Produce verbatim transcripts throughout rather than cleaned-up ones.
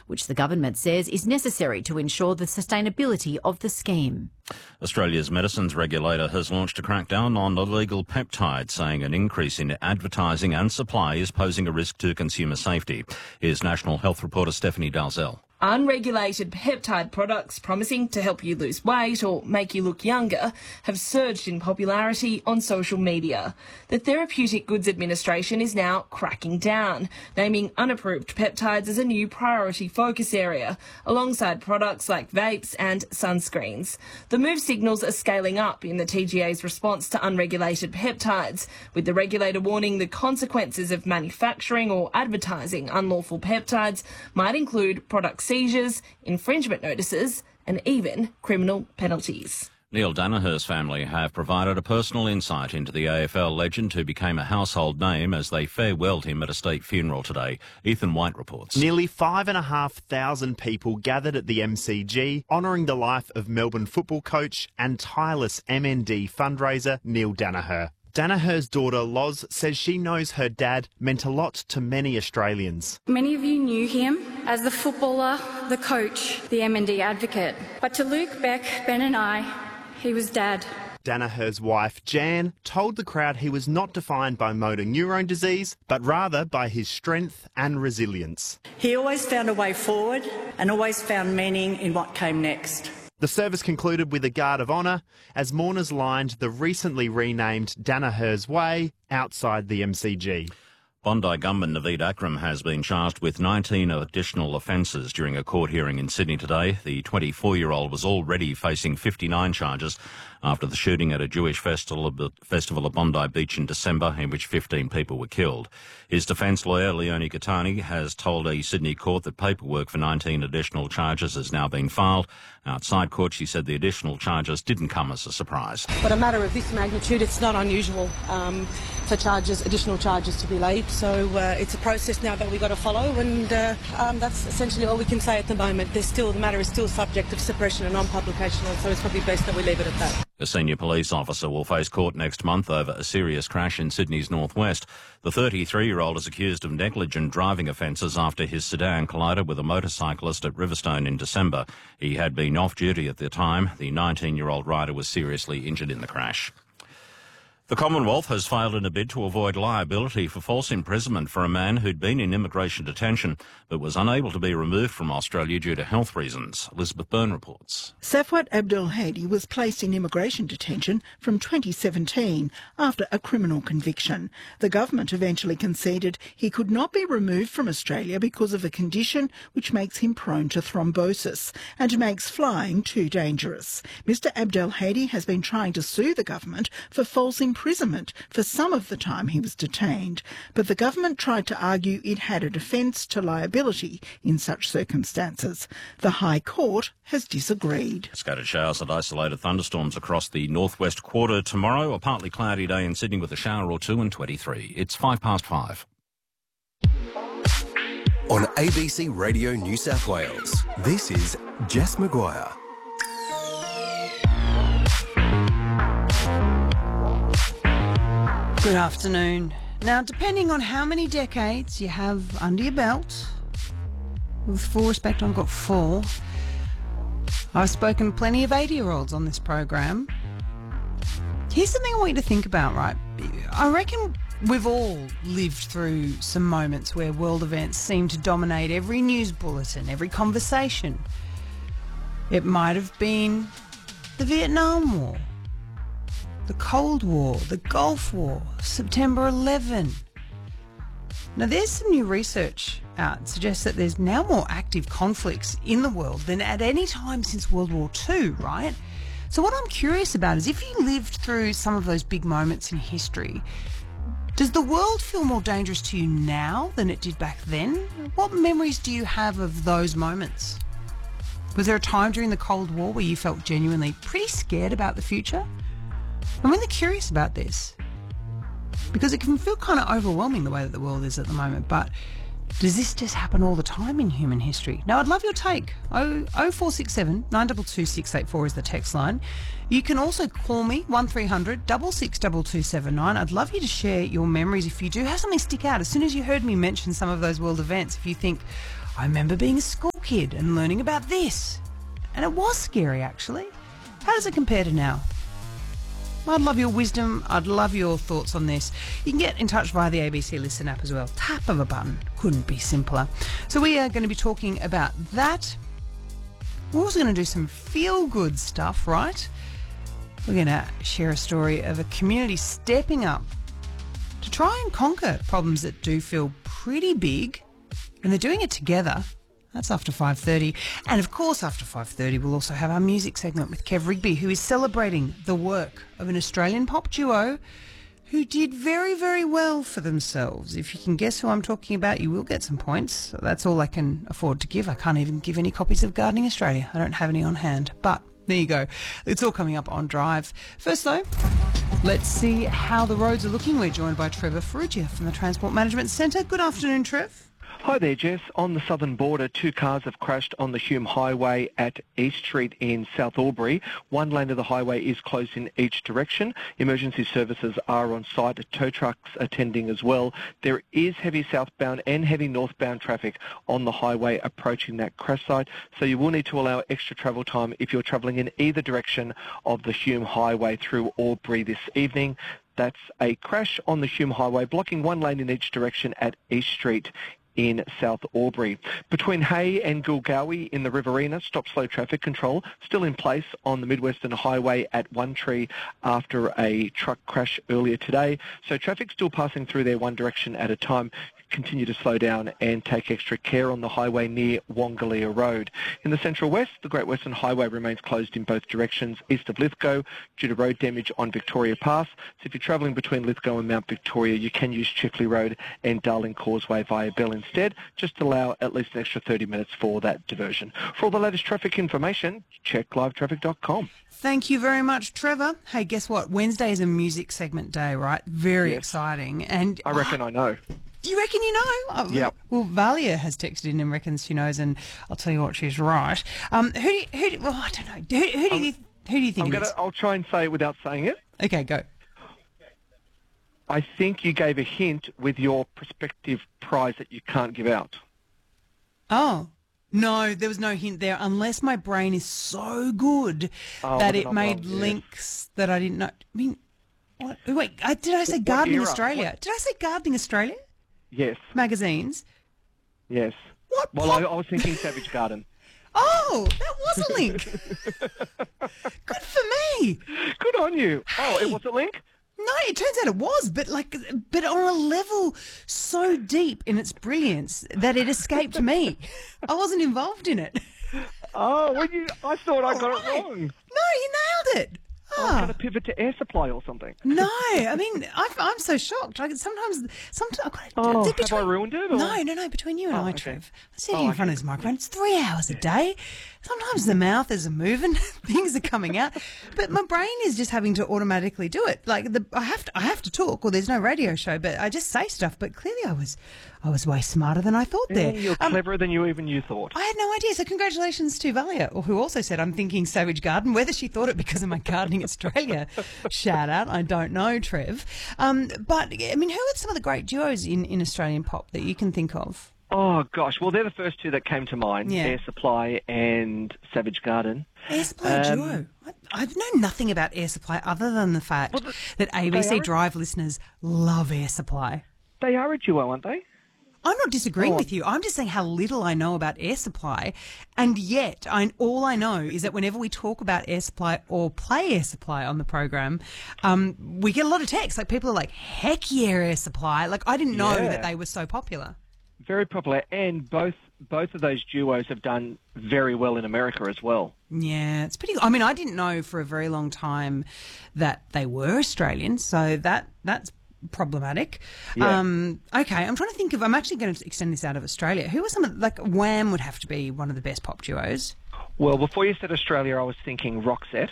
which the government says is necessary to ensure the sustainability of the scheme. Australia's medicines regulator has launched a crackdown on illegal peptides, saying an increase in advertising and supply is posing a risk to consumer safety. Here's National Health reporter Stephanie Dalzell. Unregulated peptide products promising to help you lose weight or make you look younger have surged in popularity on social media. The Therapeutic Goods Administration is now cracking down, naming unapproved peptides as a new priority focus area, alongside products like vapes and sunscreens. The move signals a scaling up in the T G A's response to unregulated peptides, with the regulator warning the consequences of manufacturing or advertising unlawful peptides might include product seizures, infringement notices and even criminal penalties. Neil Danaher's family have provided a personal insight into the A F L legend who became a household name as they farewelled him at a state funeral today. Ethan White reports. Nearly five and a half thousand people gathered at the M C G, honouring the life of Melbourne football coach and tireless M N D fundraiser Neil Danaher. Danaher's daughter Loz says she knows her dad meant a lot to many Australians. Many of you knew him as the footballer, the coach, the M N D advocate. But to Luke, Beck, Ben and I, he was Dad. Danaher's wife Jan told the crowd he was not defined by motor neurone disease, but rather by his strength and resilience. He always found a way forward and always found meaning in what came next. The service concluded with a guard of honour as mourners lined the recently renamed Danaher's Way outside the M C G. Bondi gunman Naveed Akram has been charged with nineteen additional offences during a court hearing in Sydney today. The twenty-four-year-old was already facing fifty-nine charges after the shooting at a Jewish festival, festival at Bondi Beach in December, in which fifteen people were killed. His defence lawyer, Leonie Gattani, has told a Sydney court that paperwork for nineteen additional charges has now been filed. Outside court, she said the additional charges didn't come as a surprise. But a matter of this magnitude, it's not unusual um, for charges, additional charges to be laid. So uh, it's a process now that we've got to follow, and uh, um, that's essentially all we can say at the moment. There's still, the matter is still subject of suppression and non-publication, so it's probably best that we leave it at that. A senior police officer will face court next month over a serious crash in Sydney's northwest. The thirty-three-year-old is accused of negligent driving offences after his sedan collided with a motorcyclist at Riverstone in December. He had been off duty at the time. The nineteen-year-old rider was seriously injured in the crash. The Commonwealth has failed in a bid to avoid liability for false imprisonment for a man who'd been in immigration detention but was unable to be removed from Australia due to health reasons. Elizabeth Byrne reports. Safwat Abdelhadi was placed in immigration detention from twenty seventeen after a criminal conviction. The government eventually conceded he could not be removed from Australia because of a condition which makes him prone to thrombosis and makes flying too dangerous. Mister Abdelhadi has been trying to sue the government for false imprisonment imprisonment for some of the time he was detained, but the government tried to argue it had a defence to liability in such circumstances. The High Court has disagreed. Scattered showers and isolated thunderstorms across the northwest quarter tomorrow. A partly cloudy day in Sydney with a shower or two and twenty-three. It's five past five. On A B C Radio New South Wales, this is Jess Maguire. Good afternoon. Now, depending on how many decades you have under your belt, with full respect, I've got four. I've spoken plenty of eighty-year-olds on this program. Here's something I want you to think about, right? I reckon we've all lived through some moments where world events seem to dominate every news bulletin, every conversation. It might have been the Vietnam War, the Cold War, the Gulf War, September eleventh. Now, there's some new research out that suggests that there's now more active conflicts in the world than at any time since World War Two, right? So what I'm curious about is if you lived through some of those big moments in history, does the world feel more dangerous to you now than it did back then? What memories do you have of those moments? Was there a time during the Cold War where you felt genuinely pretty scared about the future? I'm really curious about this because it can feel kind of overwhelming the way that the world is at the moment, but does this just happen all the time in human history? Now, I'd love your take. oh four six seven, nine two two, six eight four is the text line. You can also call me, one three hundred, six six two two seven nine. I'd love you to share your memories if you do have something stick out. As soon as you heard me mention some of those world events, if you think, I remember being a school kid and learning about this. And it was scary, actually. How does it compare to now? I'd love your wisdom. I'd love your thoughts on this. You can get in touch via the A B C Listen app as well. Tap of a button. Couldn't be simpler. So we are going to be talking about that. We're also going to do some feel-good stuff, right? We're going to share a story of a community stepping up to try and conquer problems that do feel pretty big, and they're doing it together. That's after five thirty. And of course, after five thirty, we'll also have our music segment with Kev Rigby, who is celebrating the work of an Australian pop duo who did very, very well for themselves. If you can guess who I'm talking about, you will get some points. So that's all I can afford to give. I can't even give any copies of Gardening Australia. I don't have any on hand. But there you go. It's all coming up on Drive. First, though, let's see how the roads are looking. We're joined by Trevor Ferrugia from the Transport Management Centre. Good afternoon, Trev. Hi there, Jess. On the southern border, two cars have crashed on the Hume Highway at East Street in South Albury. One lane of the highway is closed in each direction. Emergency services are on site. Tow trucks attending as well. There is heavy southbound and heavy northbound traffic on the highway approaching that crash site, so you will need to allow extra travel time if you're travelling in either direction of the Hume Highway through Albury this evening. That's a crash on the Hume Highway, blocking one lane in each direction at East Street in South Albury. Between Hay and Gulgowie in the Riverina, stop-slow traffic control still in place on the Mid-Western Highway at One Tree after a truck crash earlier today. So traffic still passing through there one direction at a time. Continue to slow down and take extra care on the highway near Wongalia Road. In the Central West, the Great Western Highway remains closed in both directions east of Lithgow due to road damage on Victoria Pass. So if you're travelling between Lithgow and Mount Victoria, you can use Chickley Road and Darling Causeway via Bell instead. Just allow at least an extra thirty minutes for that diversion. For all the latest traffic information, check live traffic dot com. Thank you very much, Trevor. Hey, guess what? Wednesday is a music segment day, right? Very Yes. exciting. And I reckon I know. You reckon you know? Oh, Yep. Well, Valia has texted in and reckons she knows, and I'll tell you what, she's right. Um, who do you, who do, well, I don't know. Who, who do you who do you think I'm it gonna, is? I'll try and say it without saying it. Okay, go. I think you gave a hint with your prospective prize that you can't give out. Oh. No, there was no hint there, unless my brain is so good Oh, that well, it I'm made wrong, yes. links that I didn't know. I mean, what, wait, I, did I say Gardening era? Australia? What- Did I say Gardening Australia? Yes, Magazines? yes. What? Well, I, I was thinking Savage Garden. Oh, that was a link. Good for me. Good on you. Oh, Hey. it was a link? No, it turns out it was, but like, but on a level so deep in its brilliance that it escaped me. I wasn't involved in it. Oh, well, you, I thought I got Right. it wrong. No, you nailed it. I'm Ah. going to pivot to air supply or something. No, I mean, I, I'm so shocked. Like sometimes, sometimes I've got to, Oh, between, have I ruined it? Or? No, no, no. Between you and Oh, I, okay. Trev, I sit Oh, here in front okay. of this microphone. It's three hours a day. Sometimes the mouth is moving, things are coming out, but my brain is just having to automatically do it. Like the, I have to, I have to talk, or there's no radio show, but I just say stuff. But clearly, I was, I was way smarter than I thought there. Yeah, you're Um, cleverer than you even you thought. I had no idea. So congratulations to Valia, who also said, I'm thinking Savage Garden. Whether she thought it because of my Gardening Australia shout out, I don't know, Trev. Um, but, I mean, who are some of the great duos in, in Australian pop that you can think of? Oh, gosh. Well, they're the first two that came to mind, Yeah. Air Supply and Savage Garden. Air Supply Um, duo. I, I've known nothing about Air Supply other than the fact Well, the- that A B they C are- Drive listeners love Air Supply. They are a duo, aren't they? I'm not disagreeing Oh. with you. I'm just saying how little I know about Air Supply. And yet, I, all I know is that whenever we talk about Air Supply or play Air Supply on the program, um, we get a lot of texts. Like, people are like, heck yeah, Air Supply. Like, I didn't know Yeah. that they were so popular. Very popular, and both both of those duos have done very well in America as well. Yeah, it's pretty. I mean, I didn't know for a very long time that they were Australian, so that that's problematic. Yeah. Um, okay, I'm trying to think of. I'm actually going to extend this out of Australia. Who are some of like Wham would have to be one of the best pop duos. Well, before you said Australia, I was thinking Roxette.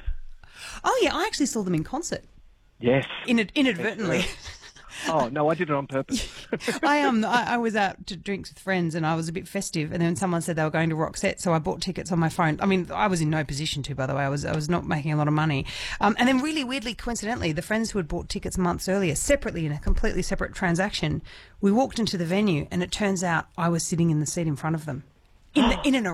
Oh yeah, I actually saw them in concert. Yes. In, inadvertently. Oh, no, I did it on purpose. I um I, I was out to drinks with friends and I was a bit festive, and then someone said they were going to Roxette, so I bought tickets on my phone. I mean, I was in no position to, by the way. I was I was not making a lot of money. Um, and then really weirdly, coincidentally, the friends who had bought tickets months earlier, separately in a completely separate transaction, we walked into the venue, and it turns out I was sitting in the seat in front of them. in the, in and